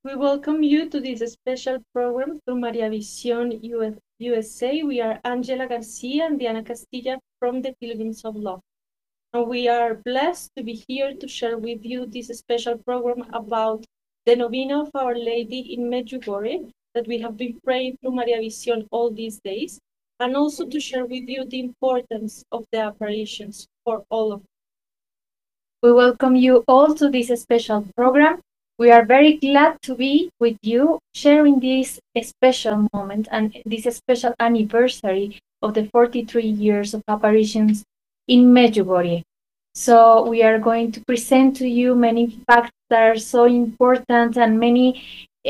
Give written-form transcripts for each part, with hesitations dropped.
We welcome you to this special program through Maria Vision USA. We are Angela Garcia and Diana Castilla from the Pilgrims of Love. And we are blessed to be here to share with you this special program about the Novena of Our Lady in Medjugorje that we have been praying through Maria Vision all these days, and also to share with you the importance of the apparitions for all of us. We welcome you all to this special program. We are very glad to be with you sharing this special moment and this special anniversary of the 43 years of apparitions in Medjugorje. So we are going to present to you many facts that are so important and many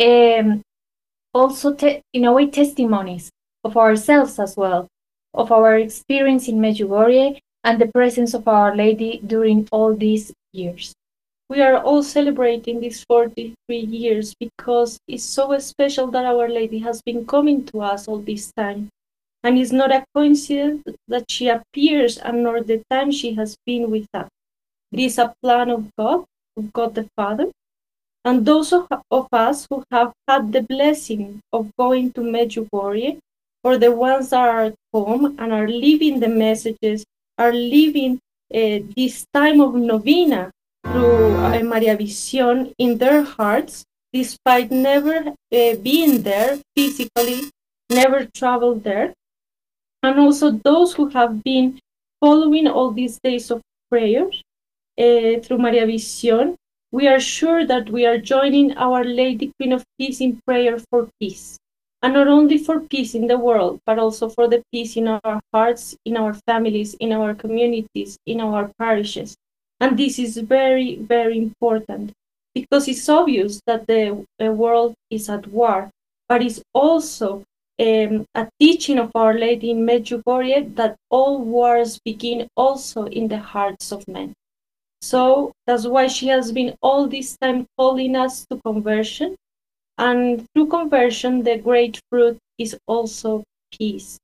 also in a way testimonies of ourselves as well, of our experience in Medjugorje and the presence of Our Lady during all these years. We are all celebrating these 43 years because it's so special that Our Lady has been coming to us all this time. And it's not a coincidence that she appears and nor the time she has been with us. It is a plan of God the Father. And those of us who have had the blessing of going to Medjugorje, or the ones that are at home and are living the messages, are living this time of novena through Maria Vision in their hearts, despite never being there physically, never traveled there. And also those who have been following all these days of prayers through Maria Vision, we are sure that we are joining Our Lady Queen of Peace in prayer for peace. And not only for peace in the world, but also for the peace in our hearts, in our families, in our communities, in our parishes. And this is very, very important because it's obvious that the world is at war, but it's also a teaching of Our Lady in Medjugorje that all wars begin also in the hearts of men. So that's why she has been all this time calling us to conversion. And through conversion, the great fruit is also peace.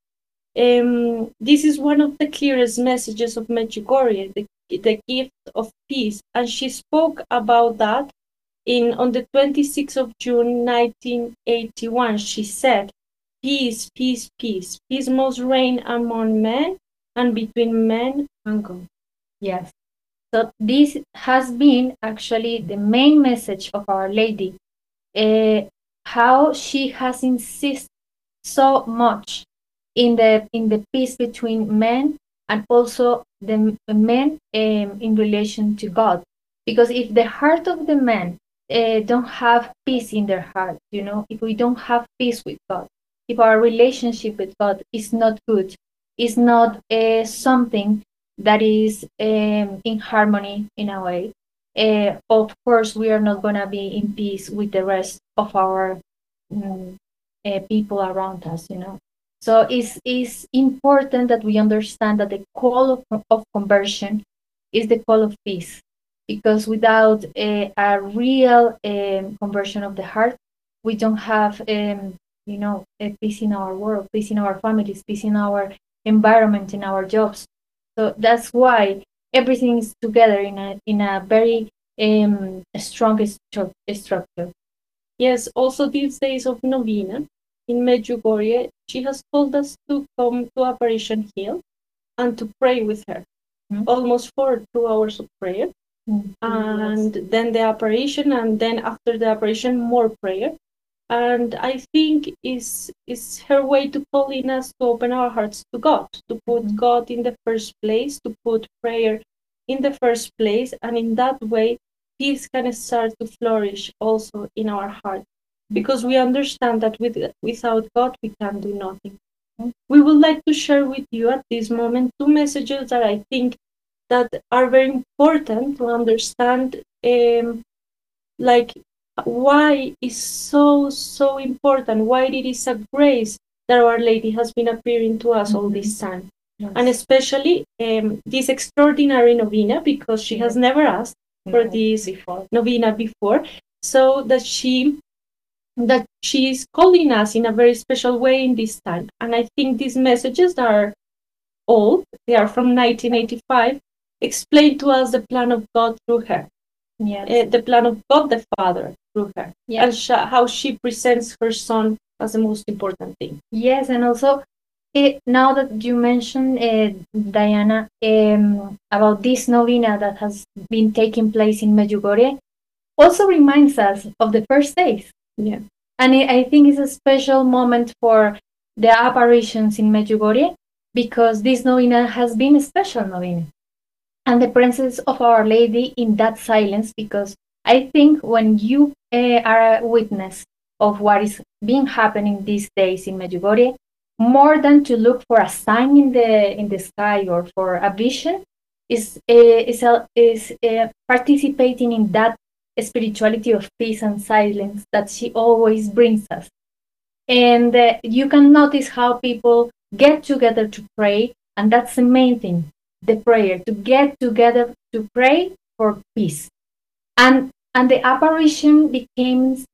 This is one of the clearest messages of Medjugorje, the gift of peace. And she spoke about that on the 26th of June, 1981. She said, peace, peace, peace. Peace must reign among men and between men and God. Yes. So this has been actually the main message of Our Lady, how she has insisted so much in the peace between men and also the men in relation to God. Because if the heart of the man don't have peace in their heart, if we don't have peace with God, if our relationship with God is not good, is not something that is in harmony in a way, of course we are not going to be in peace with the rest of our people around us. So it's important that we understand that the call of conversion is the call of peace, because without a real conversion of the heart, we don't have a peace in our world, peace in our families, peace in our environment, in our jobs. So that's why everything is together in a very strong structure. Yes, also these days of novena in Medjugorje, she has told us to come to Apparition Hill and to pray with her. Almost for 2 hours of prayer. And then the apparition, and then after the apparition, more prayer. And I think is her way to calling us to open our hearts to God, to put God in the first place, to put prayer in the first place, and in that way peace can start to flourish also in our heart, because we understand that without God we can do nothing. We would like to share with you at this moment two messages that I think that are very important to understand, like why is so important, why it is a grace that Our Lady has been appearing to us all this time. Yes. And especially this extraordinary novena, because she has never asked for this novena before, so that she is calling us in a very special way in this time. And I think these messages are old, they are from 1985, explain to us the plan of God through her. Yes. the plan of God the Father through her, Yeah. and how she presents her son as the most important thing. Yes, and also now that you mentioned, Diana, about this novena that has been taking place in Medjugorje, also reminds us of the first days. Yeah. And I think it's a special moment for the apparitions in Medjugorje because this novena has been a special novena. And the presence of Our Lady in that silence, because I think when you are a witness of what is being happening these days in Medjugorje, more than to look for a sign in the sky or for a vision, is participating in that spirituality of peace and silence that she always brings us. And you can notice how people get together to pray, and that's the main thing, the prayer, to get together to pray for peace. And the apparition becomes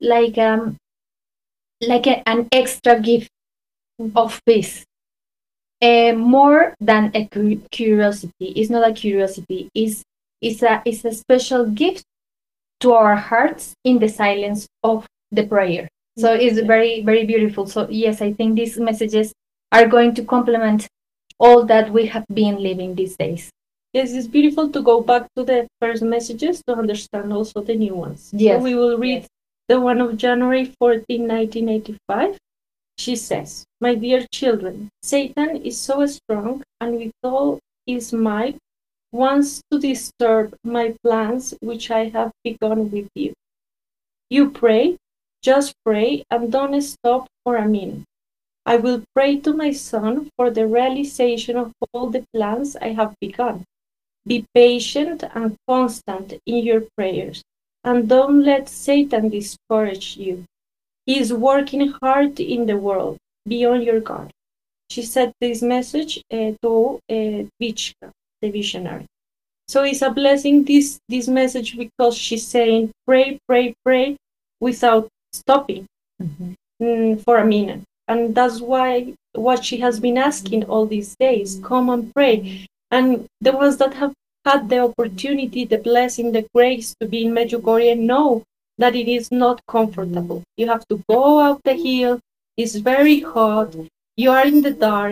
an extra gift of peace, more than a curiosity. It's not a curiosity. It's a special gift to our hearts in the silence of the prayer. So it's very, very beautiful. So yes, I think these messages are going to complement all that we have been living these days. Yes, it's beautiful to go back to the first messages to understand also the new ones. Yes. So we will read the one of January 14, 1985. She says, "My dear children, Satan is so strong and with all his might wants to disturb my plans which I have begun with you. You pray, just pray, and don't stop for a minute. I will pray to my Son for the realization of all the plans I have begun. Be patient and constant in your prayers, and don't let Satan discourage you. He is working hard in the world. Be on your guard." She said this message to Vichka, the visionary. So it's a blessing, this message, because she's saying pray, pray, pray without stopping for a minute. And that's why what she has been asking all these days, come and pray. And the ones that have had the opportunity, the blessing, the grace to be in Medjugorje know that it is not comfortable. You have to go up the hill, it's very hot, you are in the dark,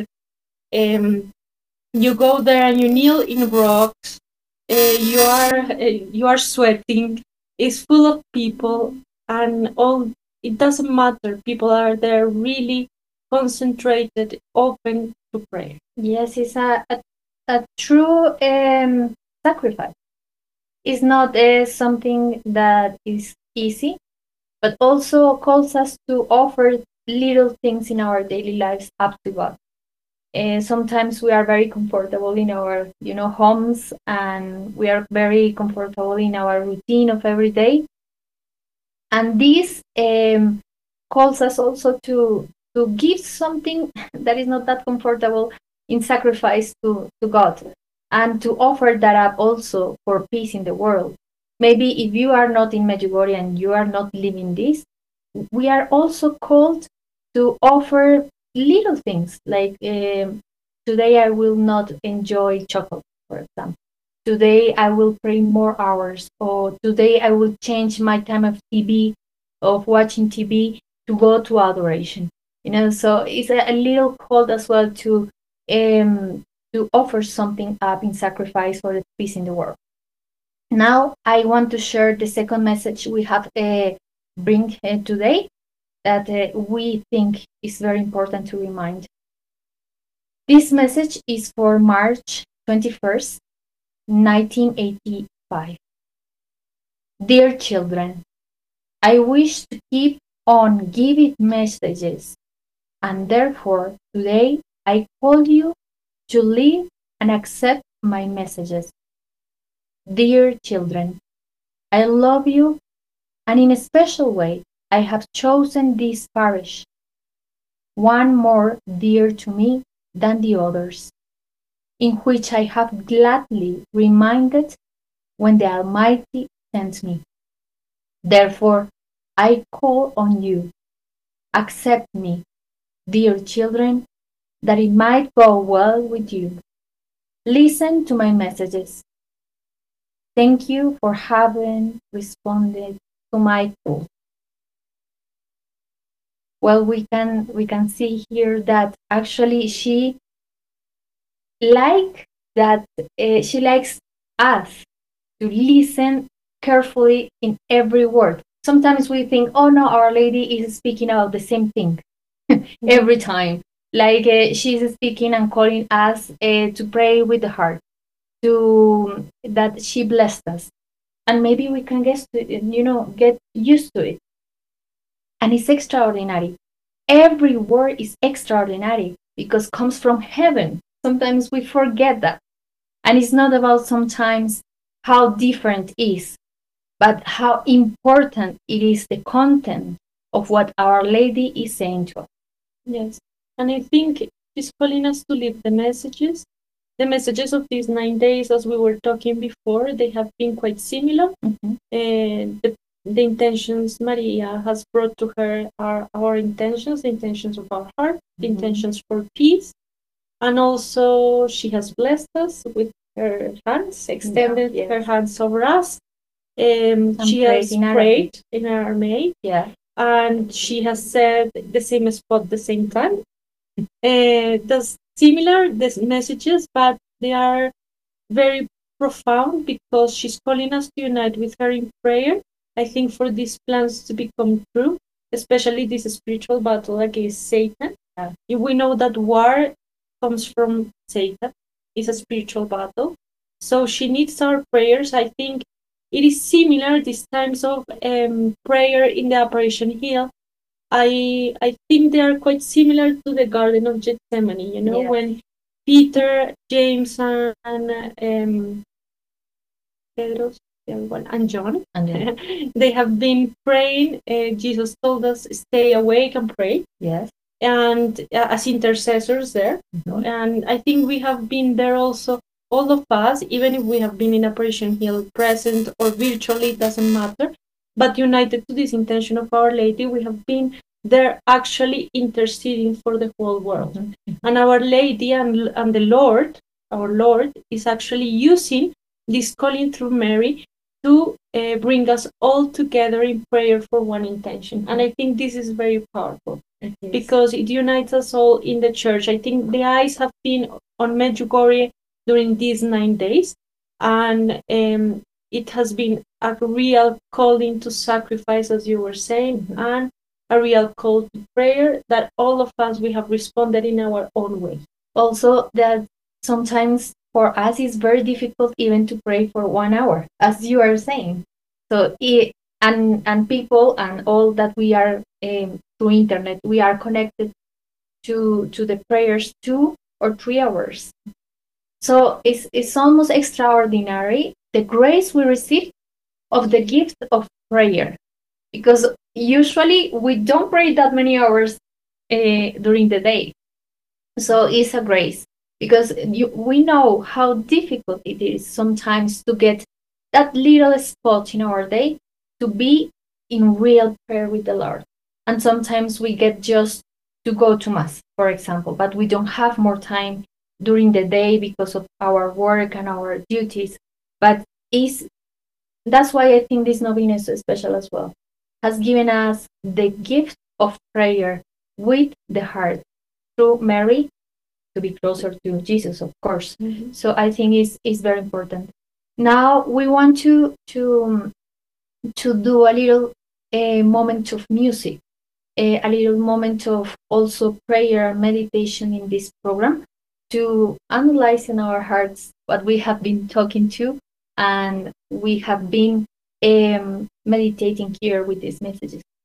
you go there and you kneel in rocks, you are sweating, it's full of people, and all, it doesn't matter, people are there really concentrated, open to prayer. Yes, it's a true sacrifice. It's not something that is easy, but also calls us to offer little things in our daily lives up to God. Sometimes we are very comfortable in our homes, and we are very comfortable in our routine of every day, and this calls us also to give something that is not that comfortable in sacrifice to God, and to offer that up also for peace in the world. Maybe if you are not in Medjugorje and you are not living this, we are also called to offer little things like today I will not enjoy chocolate, for example. Today I will pray more hours, or today I will change my time of TV, of watching TV, to go to adoration. So it's a little call as well to offer something up in sacrifice for the peace in the world. Now I want to share the second message we have bring today, that we think is very important to remind. This message is for March 21st, 1985. Dear children, I wish to keep on giving messages, and therefore today I call you to live and accept my messages. Dear children, I love you, and in a special way I have chosen this parish, one more dear to me than the others, in which I have gladly reminded when the Almighty sent me. Therefore, I call on you, accept me, dear children, that it might go well with you. Listen to my messages. Thank you for having responded to my call. Well, we can see here that actually like she likes us to listen carefully in every word. Sometimes we think, oh no, Our Lady is speaking about the same thing every time. Like she's speaking and calling us to pray with the heart, to that she blessed us, and maybe we can get used to it. And it's extraordinary. Every word is extraordinary because comes from heaven. Sometimes we forget that. And it's not about sometimes how different it is, but how important it is the content of what Our Lady is saying to us. Yes. And I think she's calling us to live the messages. The messages of these 9 days, as we were talking before, they have been quite similar. The intentions Maria has brought to her are our intentions, the intentions of our heart, the intentions for peace. And also she has blessed us with her hands, extended her hands over us. She has prayed in Aramaic. Yeah. And she has said the same spot, the same time. That's similar, the messages, but they are very profound because she's calling us to unite with her in prayer. I think for these plans to become true, especially this spiritual battle against Satan. We know that war comes from Satan. It's a spiritual battle. So she needs our prayers. I think it is similar, these times of prayer in the Apparition Hill. I think they are quite similar to the Garden of Gethsemane, when Peter, James, and Pedro, and John, they have been praying. Jesus told us, stay awake and pray. Yes. And as intercessors there. And I think we have been there also, all of us, even if we have been in Apparition Hill present or virtually, it doesn't matter. But united to this intention of Our Lady, we have been there actually interceding for the whole world. And Our Lady and the Lord, our Lord, is actually using this calling through Mary to bring us all together in prayer for one intention. And I think this is very powerful because it unites us all in the church. I think the eyes have been on Medjugorje during these 9 days, and it has been a real calling to sacrifice, as you were saying, and a real call to prayer that all of us, we have responded in our own way. Also, that sometimes for us it's very difficult even to pray for 1 hour, as you are saying. So and people and all that we are through internet, we are connected to the prayers 2 or 3 hours. So it's almost extraordinary the grace we receive of the gift of prayer, because usually we don't pray that many hours during the day. So it's a grace, because we know how difficult it is sometimes to get that little spot in our day to be in real prayer with the Lord. And sometimes we get just to go to Mass, for example, but we don't have more time during the day because of our work and our duties. But that's why I think this novena is so special as well. Has given us the gift of prayer with the heart through Mary to be closer to Jesus, of course. So I think it's very important. Now we want to do a little moment of music, a little moment of also prayer and meditation in this program, to analyze in our hearts what we have been talking to and we have been meditating here with these messages.